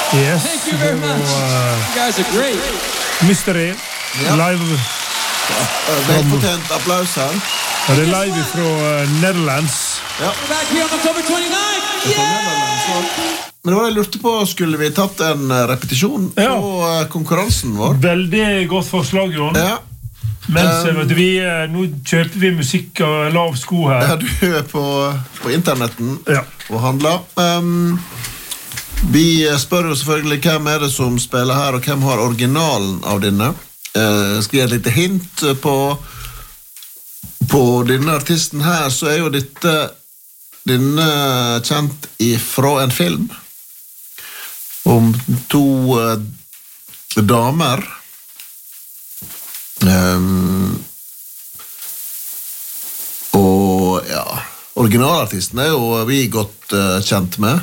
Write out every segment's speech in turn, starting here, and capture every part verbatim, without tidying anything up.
Yes. Thank you very much. uh, You guys are great. Mystery. Ja. Live. Velfortjent applaus her. Ja, det er live fra uh, Netherlands. Ja. We're back here on October twenty-ninth. Fra Nederland, så. Men det var det jeg lurte på, skulle vi tatt en eh, repetisjon Ja. på eh, konkurransen vår? Veldig godt forslag, Jon. Ja. Mens Um, vet du, vi, eh, nå kjøper vi musikk av lav sko her. Ja, du er på, på internetten Ja. og handler. Um, vi spør jo selvfølgelig hvem er det som spiller her, og hvem har originalen av denne. Uh, skal jeg gi et lite hint på, på denne artisten her, så er jo dette denne kjent ifra en film om to uh, damer. Um, og ja, originalartisten er jo vi godt uh, kjent med.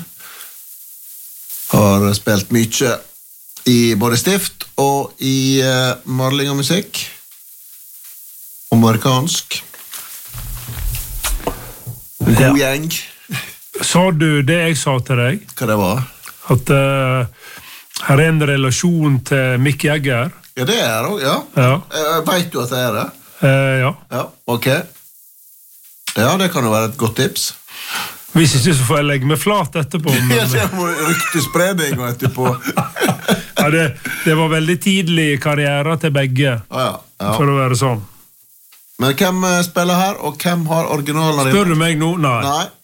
Har spilt mye i både stift og i uh, maling og musikk. Amerikansk. God Ja. gjeng. Sa du det jeg sa til deg? Hva det var? At uh, her er en relasjon til Mick Jagger? Ja, det er det, ja. Ja. Uh, vet du at det er det? Eh, ja. Ja, ok. Ja, det kan jo være et godt tips. Hvis ikke så får jeg legge meg flat etterpå. Ja, Men, det må ryktespredning og etterpå. ja, det, det var veldig tidlig i karrieren til begge, Ah, ja, ja. for å være sånn. Men hvem eh, spiller her, og hvem har originalen? Spør du meg nå? Nei. Nei.